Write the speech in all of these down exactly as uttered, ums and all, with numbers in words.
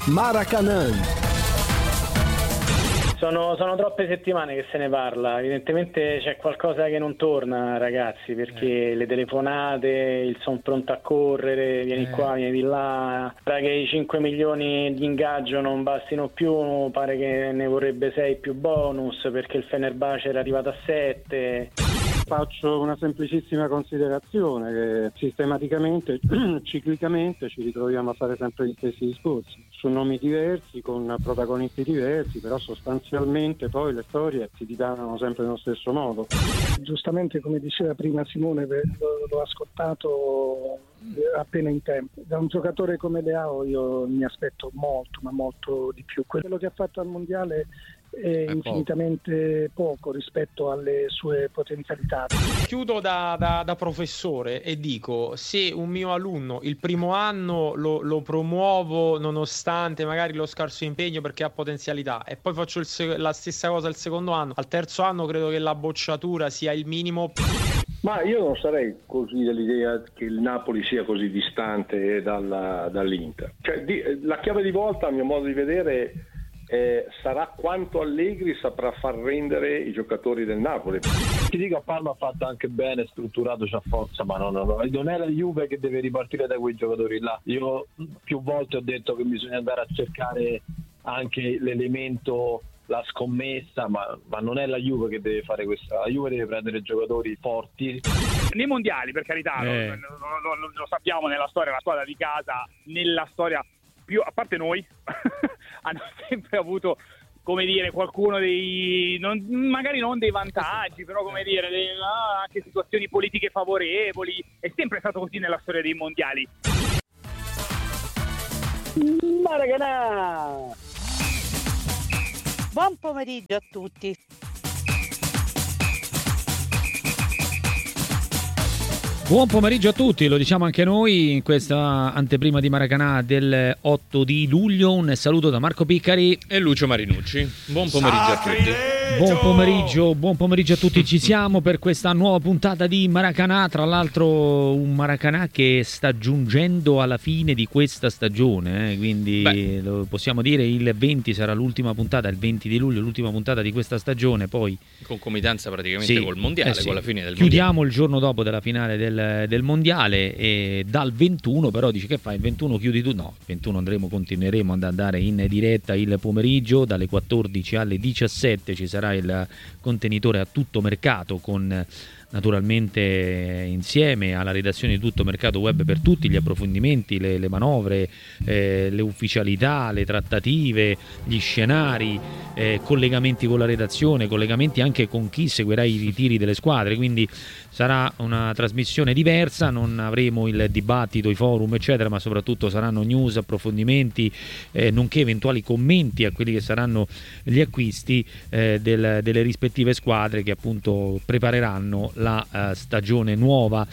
Maracanã. Sono, sono troppe settimane che se ne parla, evidentemente c'è qualcosa che non torna, ragazzi, perché eh. le telefonate, il son pronto a correre, vieni eh. qua, vieni di là, pare che i cinque milioni di ingaggio non bastino più, pare che ne vorrebbe sei più bonus perché il Fenerbahce era arrivato a sette. Faccio una semplicissima considerazione, che sistematicamente, ciclicamente ci ritroviamo a fare sempre gli stessi discorsi, su nomi diversi, con protagonisti diversi, però sostanzialmente poi le storie si dipanano sempre nello stesso modo. Giustamente, come diceva prima Simone, l'ho ascoltato appena in tempo. Da un giocatore come Leao io mi aspetto molto, ma molto di più. Quello che ha fatto al Mondiale è infinitamente poco rispetto alle sue potenzialità. Chiudo da, da, da professore e dico: se un mio alunno il primo anno lo, lo promuovo nonostante magari lo scarso impegno perché ha potenzialità, e poi faccio il sec- la stessa cosa il secondo anno, al terzo anno credo che la bocciatura sia il minimo. Ma io non sarei così dell'idea che il Napoli sia così distante dalla, dall'Inter. Cioè, di, la chiave di volta, a mio modo di vedere, Eh, sarà quanto Allegri saprà far rendere i giocatori del Napoli. Ti dico, a Parma ha fatto anche bene, strutturato, c'ha forza, ma no, no, no. non è la Juve che deve ripartire da quei giocatori là. Io più volte ho detto che bisogna andare a cercare anche l'elemento, la scommessa, ma, ma non è la Juve che deve fare questa. La Juve deve prendere giocatori forti. Nei mondiali, per carità, eh. lo, lo, lo, lo sappiamo, nella storia, la squadra di casa, nella storia più, a parte noi, hanno sempre avuto, come dire, qualcuno dei, non, magari non dei vantaggi, però come dire, dei, ah, anche situazioni politiche favorevoli. È sempre stato così nella storia dei mondiali. Maracanã! Buon pomeriggio a tutti. Buon pomeriggio a tutti, lo diciamo anche noi in questa anteprima di Maracanã del otto di luglio. Un saluto da Marco Piccari e Lucio Marinucci. Buon pomeriggio a tutti. Buon pomeriggio, buon pomeriggio a tutti, ci siamo per questa nuova puntata di Maracanã, tra l'altro un Maracanã che sta giungendo alla fine di questa stagione, eh? quindi Beh. lo possiamo dire il venti sarà l'ultima puntata, il venti di luglio l'ultima puntata di questa stagione, poi in concomitanza praticamente sì, col mondiale, eh sì. con la fine del chiudiamo mondiale. Il giorno dopo della finale del, del mondiale e dal ventuno però dici che fai, il ventuno chiudi tu? No, il ventuno andremo, continueremo ad andare in diretta il pomeriggio dalle quattordici alle diciassette, ci sarà il contenitore a tutto mercato con naturalmente insieme alla redazione di Tutto Mercato Web per tutti gli approfondimenti, le, le manovre, eh, le ufficialità, le trattative, gli scenari, eh, collegamenti con la redazione, collegamenti anche con chi seguirà i ritiri delle squadre, quindi sarà una trasmissione diversa, non avremo il dibattito, i forum eccetera, ma soprattutto saranno news, approfondimenti, eh, nonché eventuali commenti a quelli che saranno gli acquisti eh, del, delle rispettive squadre che appunto prepareranno la uh, stagione nuova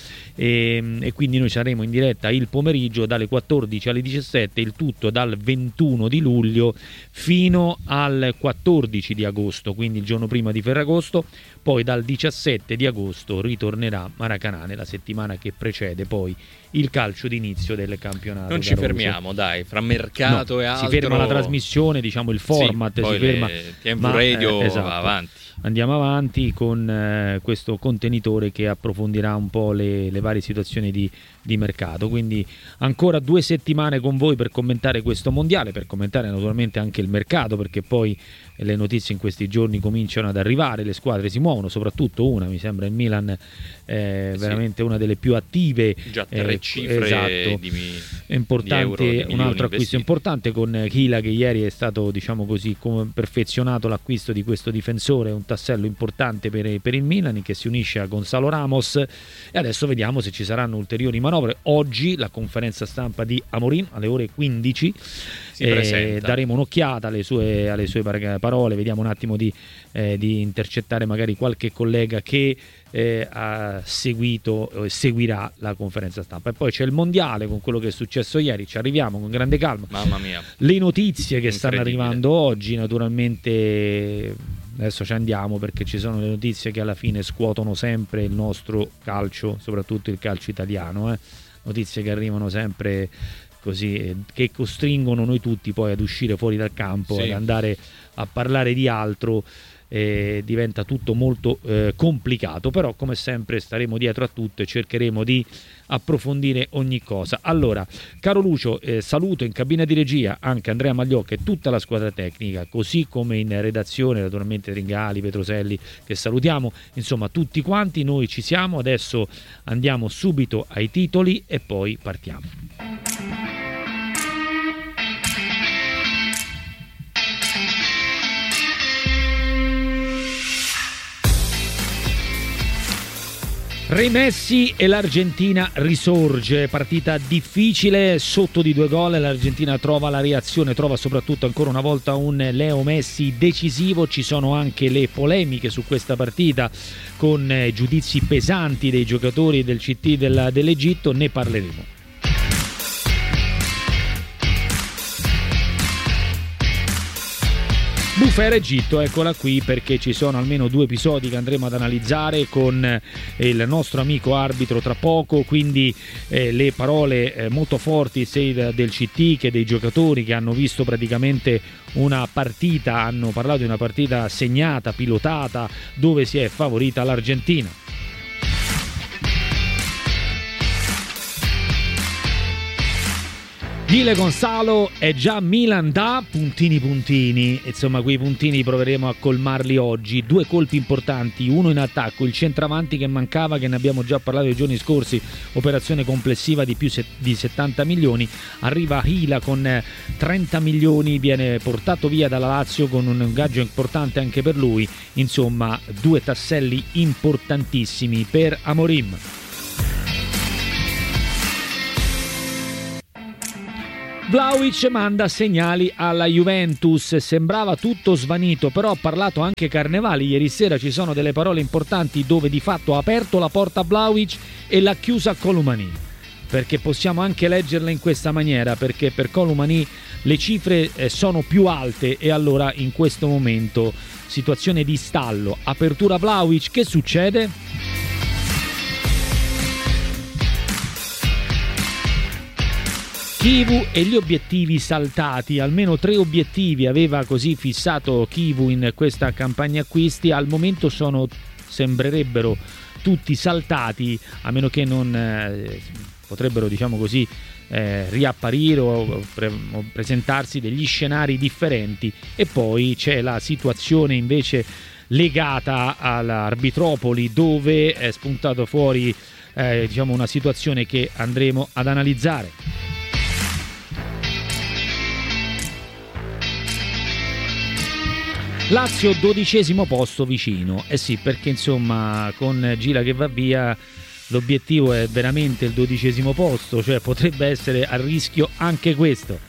e, e quindi noi saremo in diretta il pomeriggio dalle quattordici alle diciassette, il tutto dal ventuno di luglio fino al quattordici di agosto, quindi il giorno prima di Ferragosto. Poi dal diciassette di agosto ritornerà Maracanã nella settimana che precede poi il calcio d'inizio del campionato. Non ci fermiamo, dai, fra mercato no, e altro. Si ferma la trasmissione, diciamo il format, sì, si ferma. T M V Radio eh, esatto. va avanti. Andiamo avanti con eh, questo contenitore che approfondirà un po' le, le varie situazioni di, di mercato. Quindi ancora due settimane con voi per commentare questo mondiale, per commentare naturalmente anche il mercato, perché poi le notizie in questi giorni cominciano ad arrivare, le squadre si muovono, soprattutto una, mi sembra il Milan, eh, sì. veramente una delle più attive. Già tre eh, cifre esatto. di, è importante, di euro, di un altro acquisto investiti. importante con Chila, che ieri è stato, diciamo così, perfezionato l'acquisto di questo difensore, un tassello importante per, per il Milan che si unisce a Gonzalo Ramos, e adesso vediamo se ci saranno ulteriori manovre. Oggi la conferenza stampa di Amorim alle ore quindici, eh, daremo un'occhiata alle sue, alle sue parole, vediamo un attimo di, eh, di intercettare magari qualche collega che eh, ha seguito e eh, seguirà la conferenza stampa. E poi c'è il mondiale con quello che è successo ieri, ci arriviamo con grande calma. Mamma mia, le notizie che stanno arrivando oggi, naturalmente adesso ci andiamo perché ci sono le notizie che alla fine scuotono sempre il nostro calcio, soprattutto il calcio italiano, eh. notizie che arrivano sempre così eh, che costringono noi tutti poi ad uscire fuori dal campo, sì. ad andare a parlare di altro. Eh, diventa tutto molto eh, complicato, però come sempre staremo dietro a tutto e cercheremo di approfondire ogni cosa. Allora, caro Lucio, eh, saluto in cabina di regia anche Andrea Magliocca e tutta la squadra tecnica, così come in redazione naturalmente Ringali, Petroselli, che salutiamo, insomma tutti quanti. Noi ci siamo, adesso andiamo subito ai titoli e poi partiamo. Rimessi e l'Argentina risorge, partita difficile, sotto di due gol, l'Argentina trova la reazione, trova soprattutto ancora una volta un Leo Messi decisivo. Ci sono anche le polemiche su questa partita con giudizi pesanti dei giocatori del C T del, dell'Egitto, ne parleremo. Bufera Egitto, eccola qui perché ci sono almeno due episodi che andremo ad analizzare con il nostro amico arbitro tra poco, quindi eh, le parole eh, molto forti sia del C T che dei giocatori che hanno visto praticamente una partita, hanno parlato di una partita segnata, pilotata, dove si è favorita l'Argentina. Dile Gonzalo è già Milan da puntini puntini, insomma quei puntini proveremo a colmarli oggi. Due colpi importanti, uno in attacco, il centravanti che mancava, che ne abbiamo già parlato i giorni scorsi, operazione complessiva di più di settanta milioni, arriva Hila con trenta milioni, viene portato via dalla Lazio con un ingaggio importante anche per lui, insomma due tasselli importantissimi per Amorim. Vlahovic manda segnali alla Juventus, sembrava tutto svanito, però ha parlato anche Carnevali ieri sera, ci sono delle parole importanti dove di fatto ha aperto la porta a Vlahovic e l'ha chiusa a Colomani, perché possiamo anche leggerla in questa maniera, perché per Colomani le cifre sono più alte e allora in questo momento situazione di stallo, apertura Vlahovic, che succede? Chivu e gli obiettivi saltati, almeno tre obiettivi aveva così fissato Chivu in questa campagna acquisti, al momento sono, sembrerebbero tutti saltati, a meno che non eh, potrebbero, diciamo così, eh, riapparire o, pre- o presentarsi degli scenari differenti. E poi c'è la situazione invece legata all'Arbitropoli, dove è spuntato fuori eh, diciamo una situazione che andremo ad analizzare. Lazio dodicesimo posto vicino, eh sì, perché insomma con Gila che va via l'obiettivo è veramente il dodicesimo posto, cioè potrebbe essere a rischio anche questo.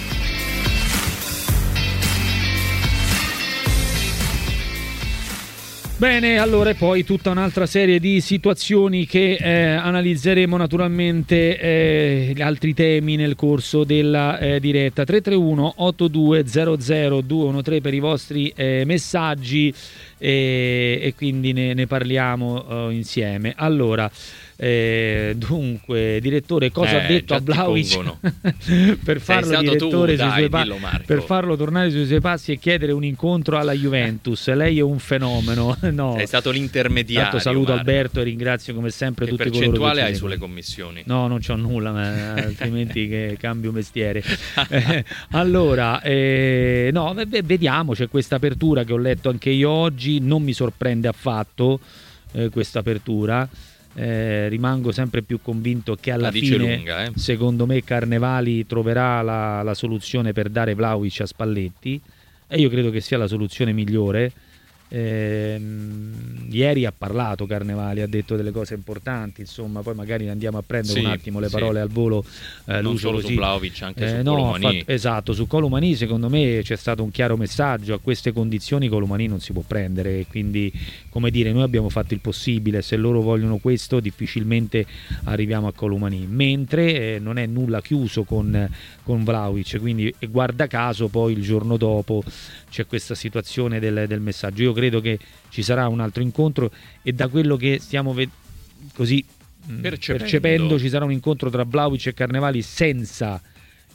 Bene, allora, e poi tutta un'altra serie di situazioni che eh, analizzeremo naturalmente, eh, altri temi nel corso della eh, diretta. Tre tre uno otto due zero zero due uno tre per i vostri eh, messaggi e, e quindi ne, ne parliamo uh, insieme. Allora, eh, dunque, direttore, cosa eh, ha detto a Vlahovic per farlo direttore tu, sui dai, suoi pa- per farlo tornare sui suoi passi e chiedere un incontro alla Juventus? Lei è un fenomeno. No. Sei stato l'intermediario. Tanto saluto Marco. Alberto e ringrazio come sempre che tutti coloro che percentuale hai sulle commissioni? No, non c'ho nulla, ma altrimenti che cambio mestiere. eh, allora, eh, no, vediamo, c'è questa apertura che ho letto anche io oggi, non mi sorprende affatto eh, questa apertura. Eh, rimango sempre più convinto che alla fine lunga, eh. secondo me Carnevali troverà la, la soluzione per dare Vlahovic a Spalletti e io credo che sia la soluzione migliore. Eh, ieri ha parlato Carnevali, ha detto delle cose importanti, insomma, poi magari andiamo a prendere sì, un attimo le parole sì. al volo, eh, non Lucio, solo così. Su Vlahovic, anche eh, su no, Colomani. Fatto, esatto, su Colomani secondo me c'è stato un chiaro messaggio: a queste condizioni Colomani non si può prendere, quindi come dire, noi abbiamo fatto il possibile, se loro vogliono questo difficilmente arriviamo a Colomani, mentre eh, non è nulla chiuso con, con Vlahovic, quindi e guarda caso poi il giorno dopo c'è questa situazione del, del messaggio. Io credo che ci sarà un altro incontro e da quello che stiamo ved- così percependo. percependo ci sarà un incontro tra Vlahovic e Carnevali senza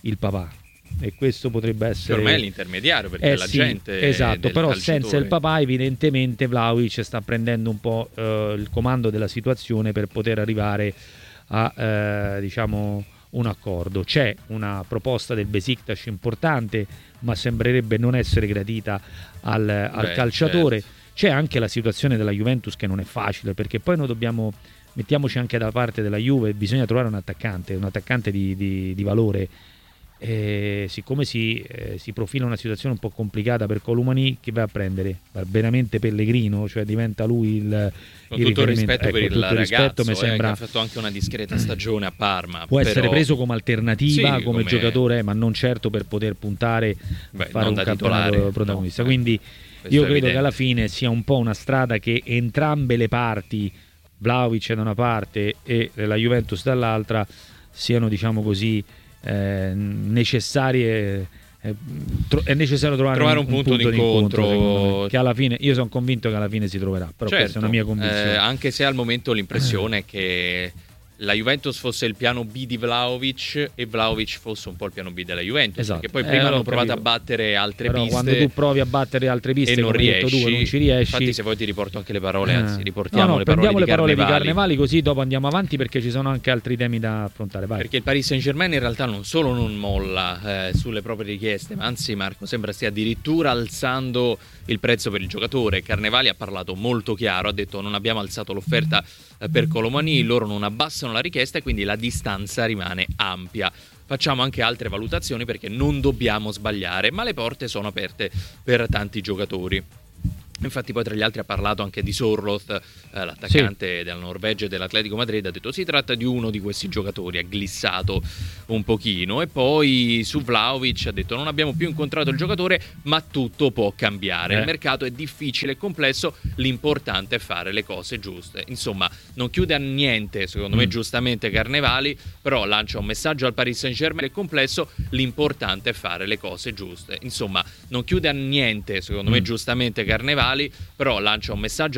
il papà. E questo potrebbe essere, per me è l'intermediario, perché eh è la sì, gente esatto, del però calciatore. senza il papà evidentemente Vlahovic sta prendendo un po' eh, il comando della situazione per poter arrivare a eh, diciamo un accordo. C'è una proposta del Besiktas importante, ma sembrerebbe non essere gradita al, al Beh, calciatore. certo. C'è anche la situazione della Juventus, che non è facile, perché poi noi dobbiamo, mettiamoci anche da parte della Juve, bisogna trovare un attaccante, un attaccante di, di, di valore. E siccome si, eh, si profila una situazione un po' complicata per Colomani, chi va a prendere? Va veramente Pellegrino, cioè diventa lui il, con il tutto il riferimento. rispetto per ecco, il tutto ragazzo, rispetto, mi eh, sembra che ha fatto anche una discreta stagione a Parma, può però... essere preso come alternativa, sì, come, come giocatore, ma non certo per poter puntare Beh, a fare non un da campionato titolare, protagonista. no. Quindi Questo io è credo evidente. che alla fine sia un po' una strada che entrambe le parti, Vlahovic da una parte e la Juventus dall'altra, siano, diciamo così, eh, necessarie. È necessario trovare, trovare un, un punto, un punto d'incontro, d'incontro, che alla fine, io sono convinto che alla fine si troverà, però certo, questa è una mia convinzione. Eh, anche se al momento l'impressione è che la Juventus fosse il piano B di Vlahovic e Vlahovic fosse un po' il piano B della Juventus, Esatto. perché poi Eh, prima l'ho hanno provato capito. a battere altre Però piste, quando tu provi a battere altre piste e non come hai detto riesci, tu, non ci riesci. Infatti, se vuoi ti riporto anche le parole, Eh. anzi riportiamo no, no, le prendiamo parole, le parole di, di Carnevali, Carnevali, così dopo andiamo avanti, perché ci sono anche altri temi da affrontare. Vai. perché il Paris Saint-Germain in realtà non solo non molla eh, sulle proprie richieste, ma anzi, Marco, sembra stia addirittura alzando il prezzo per il giocatore. Carnevali ha parlato molto chiaro, ha detto: non abbiamo alzato l'offerta eh, per Colomani, loro non abbassano la richiesta e quindi la distanza rimane ampia. Facciamo anche altre valutazioni perché non dobbiamo sbagliare, ma le porte sono aperte per tanti giocatori. Infatti poi tra gli altri ha parlato anche di Sorloth, eh, l'attaccante sì. della Norvegia e dell'Atletico Madrid, ha detto si tratta di uno di questi giocatori, ha glissato un pochino. E poi su Vlahovic ha detto: non abbiamo più incontrato il giocatore, ma tutto può cambiare, eh. il mercato è difficile e complesso, l'importante è fare le cose giuste. Insomma, non chiude a niente, secondo mm. me giustamente Carnevali, però lancia un messaggio al Paris Saint-Germain, è complesso, l'importante è fare le cose giuste. Insomma, non chiude a niente, secondo mm. me giustamente Carnevali, però lancia un messaggio